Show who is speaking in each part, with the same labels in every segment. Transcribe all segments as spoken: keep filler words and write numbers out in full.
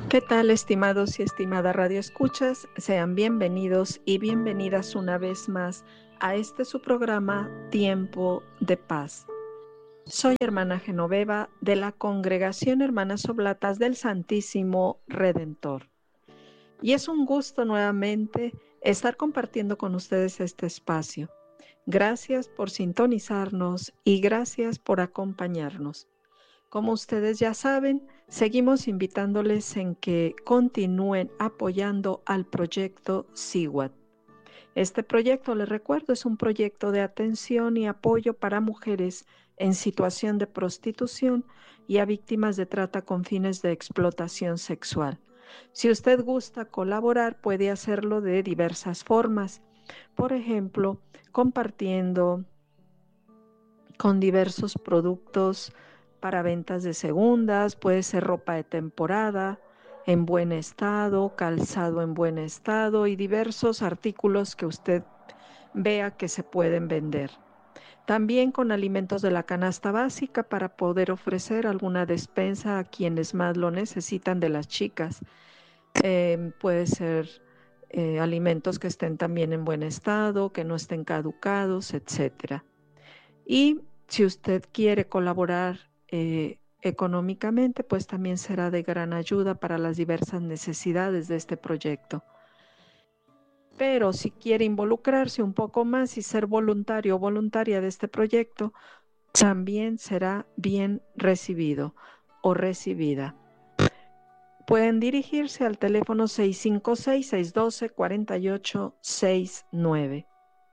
Speaker 1: ¿Qué tal, estimados y estimadas radioescuchas? Sean bienvenidos y bienvenidas una vez más a este su programa Tiempo de Paz. Soy hermana Genoveva de la Congregación Hermanas Oblatas del Santísimo Redentor. Y es un gusto nuevamente estar compartiendo con ustedes este espacio. Gracias por sintonizarnos y gracias por acompañarnos. Como ustedes ya saben, seguimos invitándoles en que continúen apoyando al proyecto S I W A T. Este proyecto, les recuerdo, es un proyecto de atención y apoyo para mujeres en situación de prostitución y a víctimas de trata con fines de explotación sexual. Si usted gusta colaborar, puede hacerlo de diversas formas. Por ejemplo, compartiendo con diversos productos para ventas de segundas, puede ser ropa de temporada, en buen estado, calzado en buen estado y diversos artículos que usted vea que se pueden vender. También con alimentos de la canasta básica para poder ofrecer alguna despensa a quienes más lo necesitan de las chicas. Eh, puede ser eh, alimentos que estén también en buen estado, que no estén caducados, etcétera. Y si usted quiere colaborar eh, económicamente, pues también será de gran ayuda para las diversas necesidades de este proyecto. Pero si quiere involucrarse un poco más y ser voluntario o voluntaria de este proyecto, también será bien recibido o recibida. Pueden dirigirse al teléfono seis cinco seis, seis uno dos, cuatro ocho seis nueve.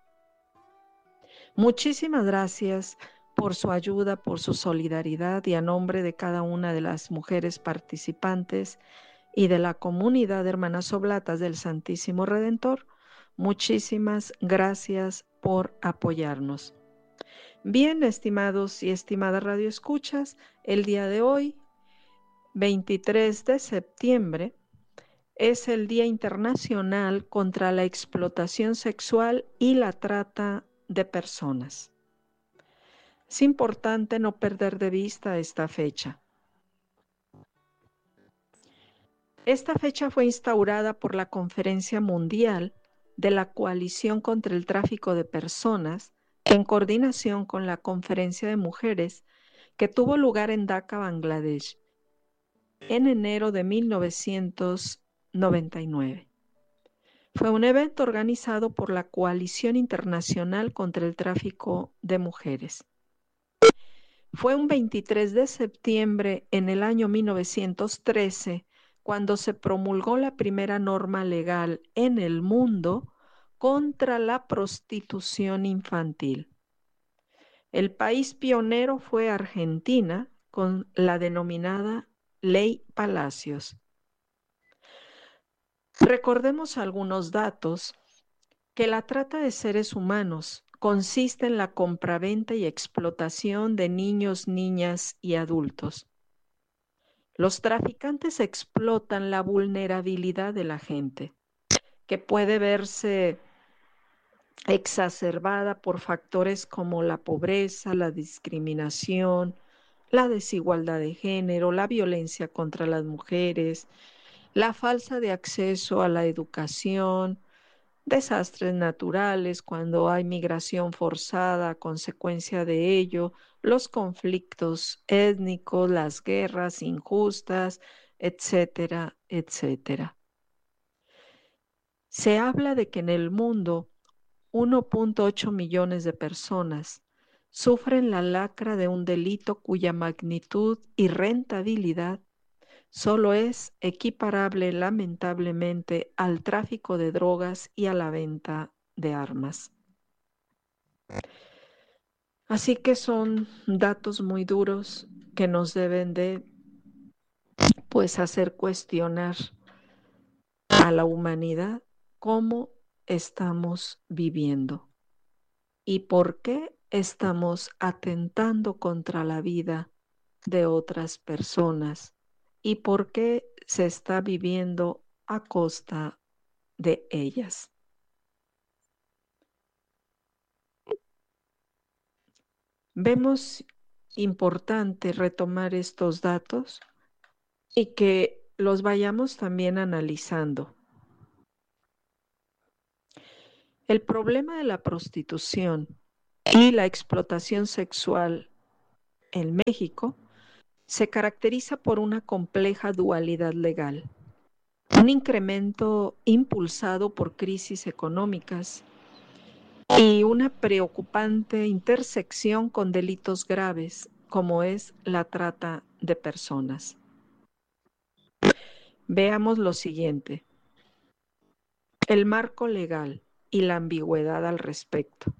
Speaker 1: Muchísimas gracias por su ayuda, por su solidaridad y a nombre de cada una de las mujeres participantes y de la comunidad de Hermanas Oblatas del Santísimo Redentor, muchísimas gracias por apoyarnos. Bien, estimados y estimadas radioescuchas, el día de hoy, veintitrés de septiembre, es el Día Internacional contra la Explotación Sexual y la Trata de Personas. Es importante no perder de vista esta fecha. Esta fecha fue instaurada por la Conferencia Mundial de la Coalición contra el Tráfico de Personas en coordinación con la Conferencia de Mujeres que tuvo lugar en Dhaka, Bangladesh, en enero de mil novecientos noventa y nueve. Fue un evento organizado por la Coalición Internacional contra el Tráfico de Mujeres. Fue un veintitrés de septiembre en el año mil novecientos trece cuando se promulgó la primera norma legal en el mundo contra la prostitución infantil. El país pionero fue Argentina con la denominada Ley Palacios. Recordemos algunos datos: que la trata de seres humanos consiste en la compraventa y explotación de niños, niñas y adultos. Los traficantes explotan la vulnerabilidad de la gente, que puede verse exacerbada por factores como la pobreza, la discriminación, la desigualdad de género, la violencia contra las mujeres, la falta de acceso a la educación, desastres naturales, cuando hay migración forzada a consecuencia de ello, los conflictos étnicos, las guerras injustas, etcétera, etcétera. Se habla de que en el mundo uno punto ocho millones de personas sufren la lacra de un delito cuya magnitud y rentabilidad solo es equiparable lamentablemente al tráfico de drogas y a la venta de armas. Así que son datos muy duros que nos deben de, pues, hacer cuestionar a la humanidad cómo estamos viviendo y por qué estamos atentando contra la vida de otras personas y por qué se está viviendo a costa de ellas. Vemos importante retomar estos datos y que los vayamos también analizando. El problema de la prostitución y la explotación sexual en México se caracteriza por una compleja dualidad legal, un incremento impulsado por crisis económicas y una preocupante intersección con delitos graves como es la trata de personas. Veamos lo siguiente: el marco legal y la ambigüedad al respecto.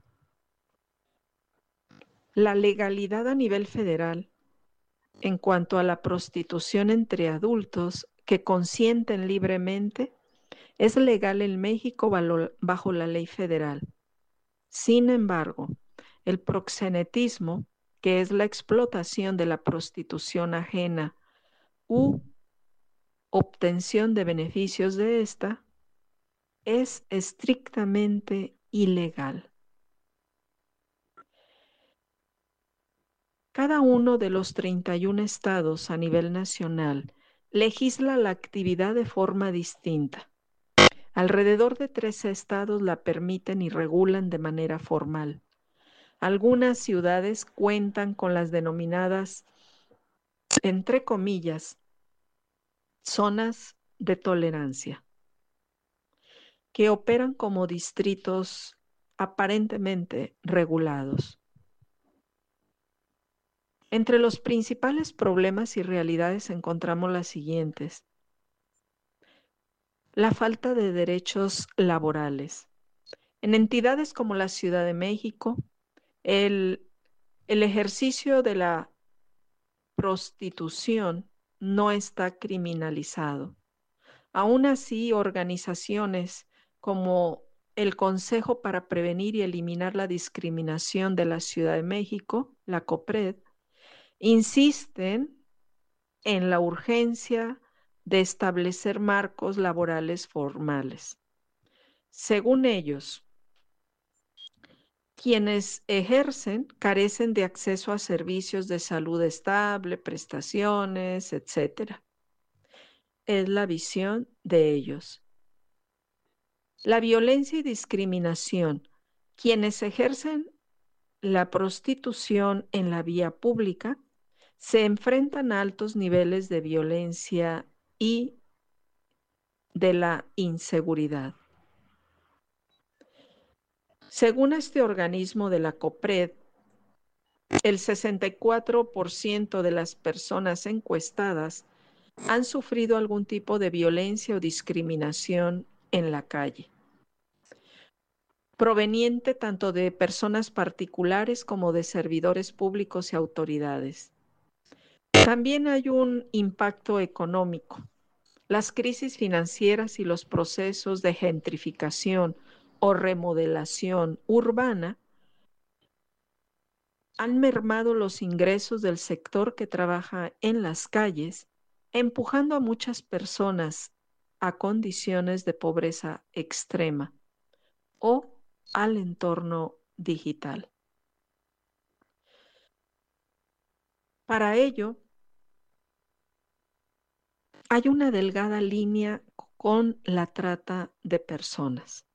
Speaker 1: La legalidad a nivel federal en cuanto a la prostitución entre adultos que consienten libremente es legal en México bajo la ley federal. Sin embargo, el proxenetismo, que es la explotación de la prostitución ajena u obtención de beneficios de esta, es estrictamente ilegal. Cada uno de los treinta y un estados a nivel nacional legisla la actividad de forma distinta. Alrededor de trece estados la permiten y regulan de manera formal. Algunas ciudades cuentan con las denominadas, entre comillas, zonas de tolerancia, que operan como distritos aparentemente regulados. Entre los principales problemas y realidades encontramos las siguientes: la falta de derechos laborales. En entidades como la Ciudad de México, el, el ejercicio de la prostitución no está criminalizado. Aún así, organizaciones como el Consejo para Prevenir y Eliminar la Discriminación de la Ciudad de México, la COPRED, insisten en la urgencia de establecer marcos laborales formales. Según ellos, quienes ejercen carecen de acceso a servicios de salud estable, prestaciones, etcétera. Es la visión de ellos. La violencia y discriminación. Quienes ejercen la prostitución en la vía pública se enfrentan a altos niveles de violencia y de la inseguridad. Según este organismo de la COPRED, el sesenta y cuatro por ciento de las personas encuestadas han sufrido algún tipo de violencia o discriminación en la calle, proveniente tanto de personas particulares como de servidores públicos y autoridades. También hay un impacto económico. Las crisis financieras y los procesos de gentrificación o remodelación urbana han mermado los ingresos del sector que trabaja en las calles, empujando a muchas personas a condiciones de pobreza extrema o al entorno digital. Para ello, hay una delgada línea con la trata de personas.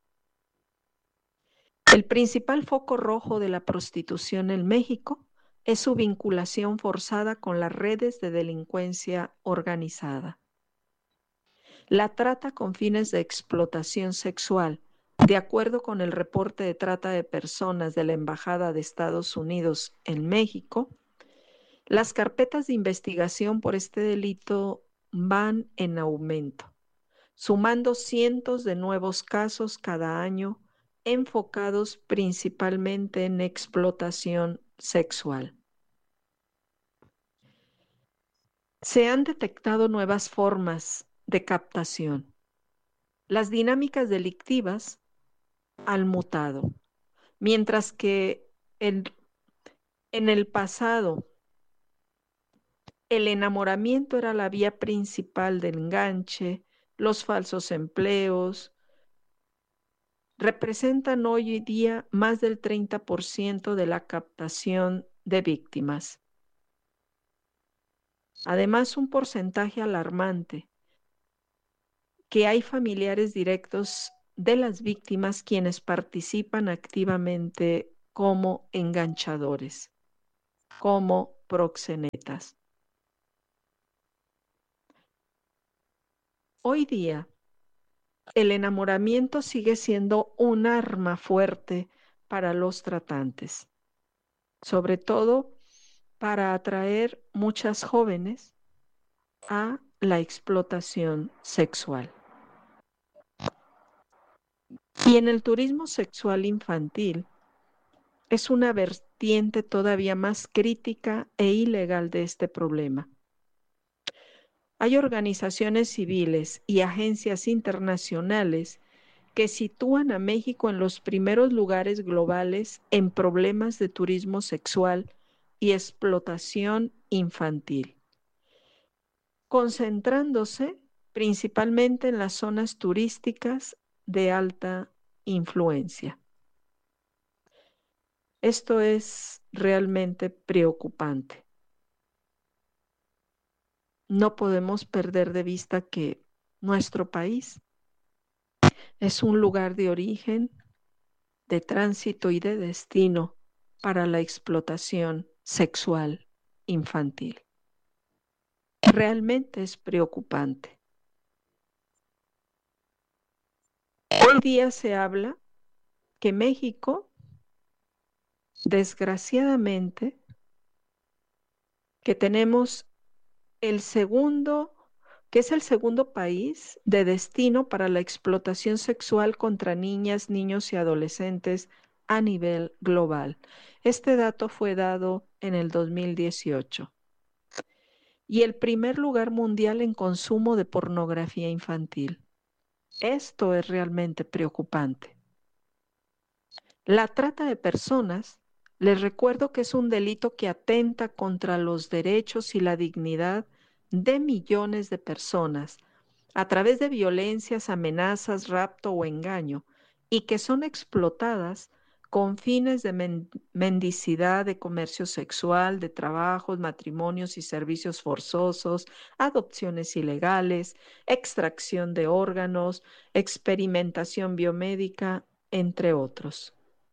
Speaker 1: El principal foco rojo de la prostitución en México es su vinculación forzada con las redes de delincuencia organizada. La trata con fines de explotación sexual, de acuerdo con el reporte de trata de personas de la Embajada de Estados Unidos en México, las carpetas de investigación por este delito van en aumento, sumando cientos de nuevos casos cada año enfocados principalmente en explotación sexual. Se han detectado nuevas formas de captación. Las dinámicas delictivas han mutado, mientras que en, en el pasado el enamoramiento era la vía principal del enganche, los falsos empleos representan hoy día más del treinta por ciento de la captación de víctimas. Además, un porcentaje alarmante que hay familiares directos de las víctimas quienes participan activamente como enganchadores, como proxenetas. Hoy día, el enamoramiento sigue siendo un arma fuerte para los tratantes, sobre todo para atraer muchas jóvenes a la explotación sexual. Y en el turismo sexual infantil es una vertiente todavía más crítica e ilegal de este problema. Hay organizaciones civiles y agencias internacionales que sitúan a México en los primeros lugares globales en problemas de turismo sexual y explotación infantil, concentrándose principalmente en las zonas turísticas de alta influencia. Esto es realmente preocupante. No podemos perder de vista que nuestro país es un lugar de origen, de tránsito y de destino para la explotación sexual infantil. Realmente es preocupante. Hoy día se habla que México, desgraciadamente, que tenemos el segundo, que es el segundo país de destino para la explotación sexual contra niñas, niños y adolescentes a nivel global. Este dato fue dado en el dos mil dieciocho. Y el primer lugar mundial en consumo de pornografía infantil. Esto es realmente preocupante. La trata de personas, les recuerdo que es un delito que atenta contra los derechos y la dignidad de millones de personas a través de violencias, amenazas, rapto o engaño, y que son explotadas con fines de men mendicidad, de comercio sexual, de trabajos, matrimonios y servicios forzosos, adopciones ilegales, extracción de órganos, experimentación biomédica, entre otros.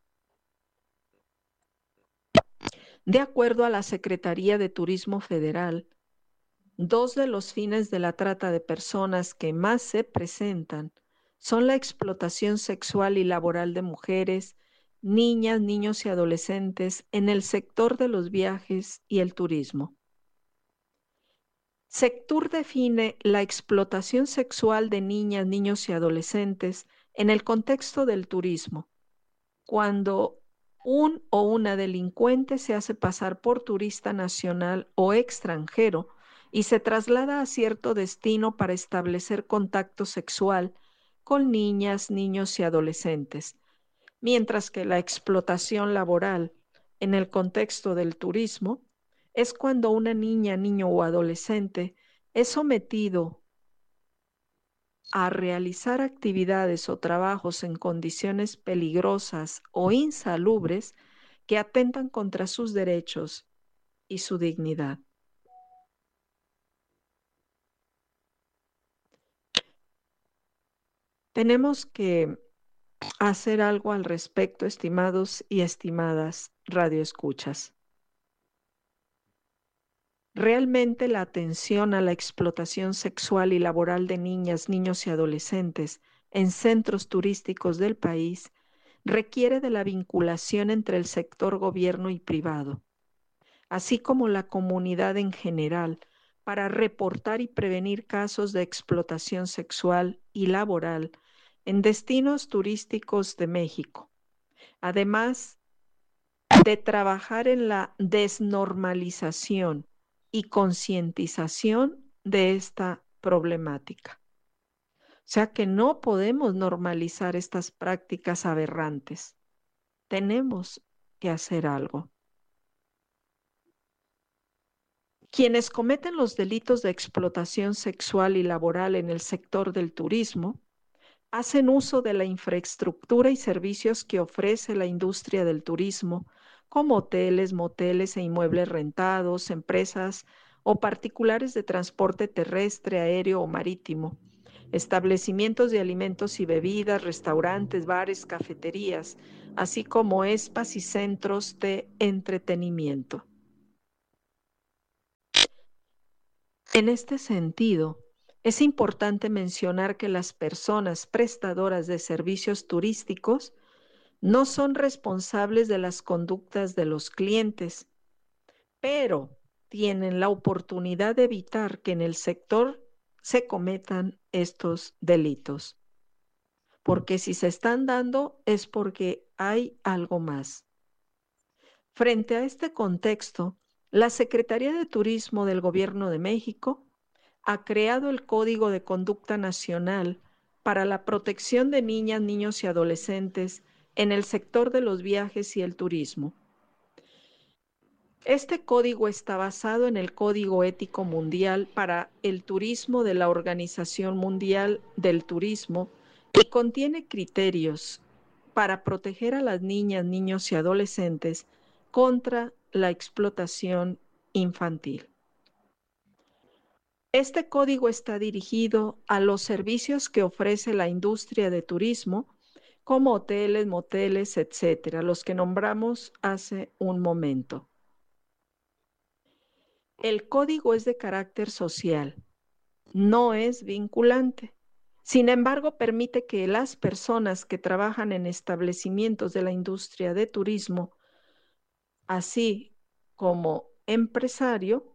Speaker 1: De acuerdo a la Secretaría de Turismo Federal, dos de los fines de la trata de personas que más se presentan son la explotación sexual y laboral de mujeres, niñas, niños y adolescentes en el sector de los viajes y el turismo. Sectur define la explotación sexual de niñas, niños y adolescentes en el contexto del turismo, cuando un o una delincuente se hace pasar por turista nacional o extranjero y se traslada a cierto destino para establecer contacto sexual con niñas, niños y adolescentes, mientras que la explotación laboral en el contexto del turismo es cuando una niña, niño o adolescente es sometido a realizar actividades o trabajos en condiciones peligrosas o insalubres que atentan contra sus derechos y su dignidad. Tenemos que hacer algo al respecto, estimados y estimadas radioescuchas. Realmente la atención a la explotación sexual y laboral de niñas, niños y adolescentes en centros turísticos del país requiere de la vinculación entre el sector gobierno y privado, así como la comunidad en general, para reportar y prevenir casos de explotación sexual y laboral en destinos turísticos de México, además de trabajar en la desnormalización y concientización de esta problemática. O sea que no podemos normalizar estas prácticas aberrantes. Tenemos que hacer algo. Quienes cometen los delitos de explotación sexual y laboral en el sector del turismo hacen uso de la infraestructura y servicios que ofrece la industria del turismo, como hoteles, moteles e inmuebles rentados, empresas o particulares de transporte terrestre, aéreo o marítimo, establecimientos de alimentos y bebidas, restaurantes, bares, cafeterías, así como spas y centros de entretenimiento. En este sentido, es importante mencionar que las personas prestadoras de servicios turísticos no son responsables de las conductas de los clientes, pero tienen la oportunidad de evitar que en el sector se cometan estos delitos. Porque si se están dando es porque hay algo más. Frente a este contexto, la Secretaría de Turismo del Gobierno de México ha creado el Código de Conducta Nacional para la protección de niñas, niños y adolescentes en el sector de los viajes y el turismo. Este código está basado en el Código Ético Mundial para el Turismo de la Organización Mundial del Turismo y contiene criterios para proteger a las niñas, niños y adolescentes contra la explotación infantil. Este código está dirigido a los servicios que ofrece la industria de turismo, como hoteles, moteles, etcétera, los que nombramos hace un momento. El código es de carácter social, no es vinculante. Sin embargo, permite que las personas que trabajan en establecimientos de la industria de turismo, así como empresario,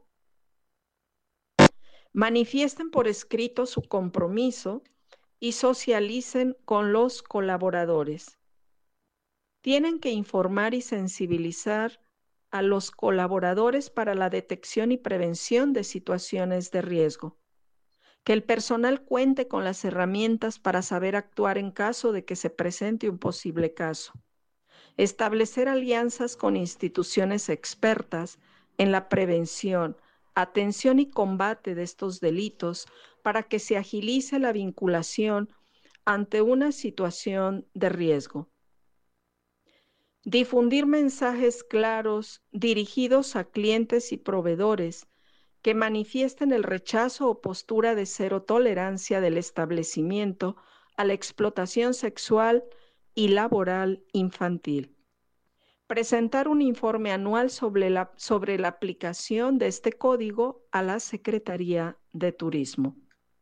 Speaker 1: manifiesten por escrito su compromiso y socialicen con los colaboradores. Tienen que informar y sensibilizar a los colaboradores para la detección y prevención de situaciones de riesgo. Que el personal cuente con las herramientas para saber actuar en caso de que se presente un posible caso. Establecer alianzas con instituciones expertas en la prevención, atención y combate de estos delitos para que se agilice la vinculación ante una situación de riesgo. Difundir mensajes claros dirigidos a clientes y proveedores que manifiesten el rechazo o postura de cero tolerancia del establecimiento a la explotación sexual y laboral infantil. Presentar un informe anual sobre la, sobre la aplicación de este código a la Secretaría de Turismo.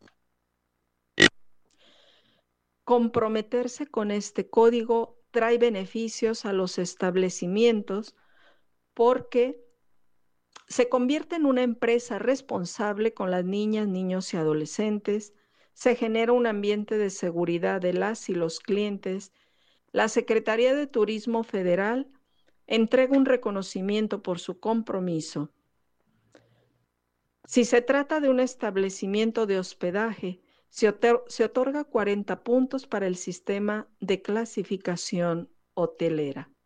Speaker 1: Comprometerse con este código trae beneficios a los establecimientos porque se convierte en una empresa responsable con las niñas, niños y adolescentes, se genera un ambiente de seguridad de las y los clientes. La Secretaría de Turismo Federal entrega un reconocimiento por su compromiso. Si se trata de un establecimiento de hospedaje, se, otor- se otorga cuarenta puntos para el sistema de clasificación hotelera.